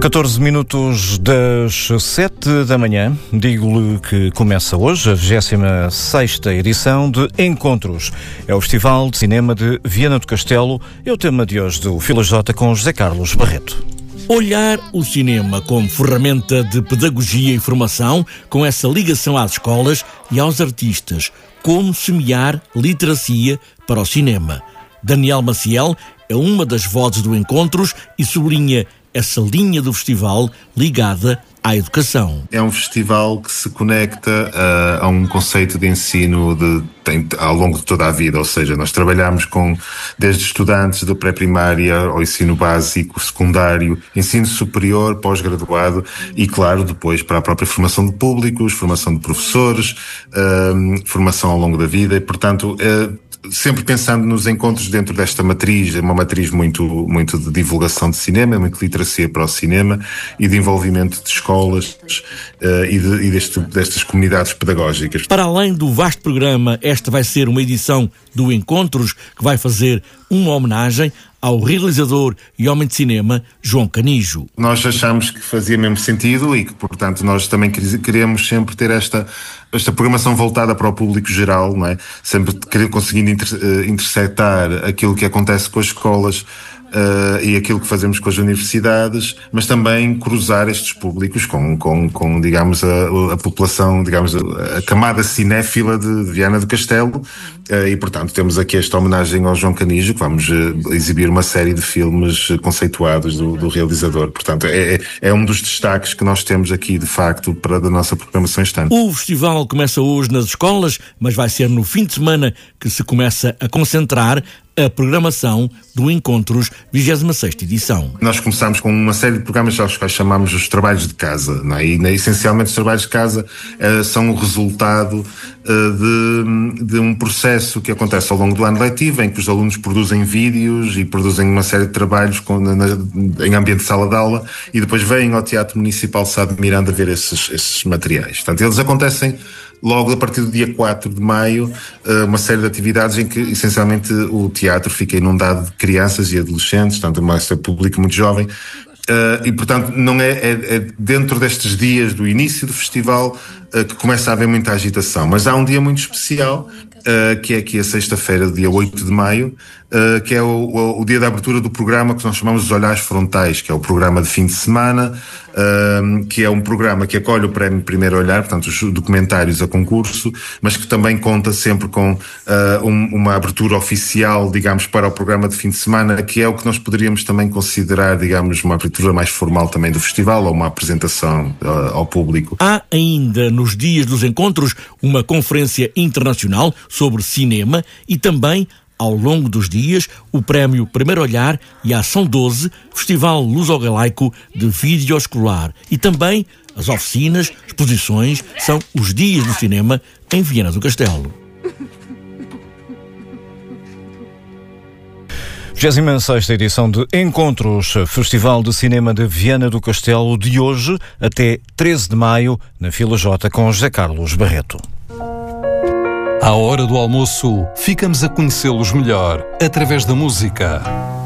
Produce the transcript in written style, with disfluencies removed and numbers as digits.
14 minutos das 7 da manhã, digo-lhe que começa hoje a 26ª edição de Encontros. É o Festival de Cinema de Viana do Castelo. É o tema de hoje do Fila J com José Carlos Barreto. Olhar o cinema como ferramenta de pedagogia e formação, com essa ligação às escolas e aos artistas. Como semear literacia para o cinema. Daniel Maciel é uma das vozes do Encontros e sublinha essa linha do festival ligada à educação. É um festival que se conecta a um conceito de ensino ao longo de toda a vida, ou seja, nós trabalhamos desde estudantes do pré-primária ao ensino básico, secundário, ensino superior, pós-graduado e, claro, depois para a própria formação de públicos, formação de professores, formação ao longo da vida e, portanto, sempre pensando nos encontros dentro desta matriz, uma matriz muito de divulgação de cinema, muito literacia para o cinema e de envolvimento de escolas destas comunidades pedagógicas. Para além do vasto programa, esta vai ser uma edição do Encontros que vai fazer uma homenagem ao realizador e homem de cinema João Canijo. Nós achamos que fazia mesmo sentido e que, portanto, nós também queremos sempre ter esta programação voltada para o público geral, não é? Sempre conseguindo interceptar aquilo que acontece com as escolas e aquilo que fazemos com as universidades, mas também cruzar estes públicos com digamos, a população, digamos, a camada cinéfila de Viana do Castelo e, portanto, temos aqui esta homenagem ao João Canijo, que vamos exibir uma série de filmes conceituados do realizador. Portanto, é um dos destaques que nós temos aqui, de facto, da nossa programação este ano. O festival começa hoje nas escolas, mas vai ser no fim de semana que se começa a concentrar a programação do Encontros 26ª edição. Nós começámos com uma série de programas aos quais chamamos os trabalhos de casa, não é? E essencialmente os trabalhos de casa são o resultado de um processo que acontece ao longo do ano letivo, em que os alunos produzem vídeos e produzem uma série de trabalhos em ambiente de sala de aula e depois vêm ao Teatro Municipal Sá de Miranda ver esses materiais. Portanto, eles acontecem logo a partir do dia 4 de maio, uma série de atividades em que, essencialmente, o teatro fica inundado de crianças e adolescentes, portanto, um público muito jovem. E, portanto, não é dentro destes dias do início do festival que começa a haver muita agitação. Mas há um dia muito especial, que é aqui a sexta-feira, dia 8 de maio, que é o dia da abertura do programa que nós chamamos de Olhares Frontais, que é o programa de fim de semana, que é um programa que acolhe o Prémio Primeiro Olhar, portanto os documentários a concurso, mas que também conta sempre com uma abertura oficial, digamos, para o programa de fim de semana, que é o que nós poderíamos também considerar, digamos, uma abertura mais formal também do festival, ou uma apresentação ao público. Há ainda, nos dias dos encontros, uma conferência internacional sobre cinema e também, ao longo dos dias, o Prémio Primeiro Olhar e a Ação 12, Festival Luso-Galaico de Vídeo Escolar. E também as oficinas, exposições, são os dias do cinema em Viana do Castelo. 26ª edição de Encontros, Festival de Cinema de Viana do Castelo, de hoje até 13 de maio, na Fila J com José Carlos Barreto. À hora do almoço, ficamos a conhecê-los melhor através da música.